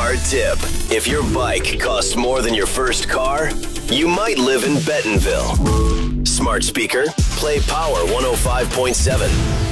hard tip. If your bike costs more than your first car, you might live in Bentonville. Smart speaker, play Power 105.7.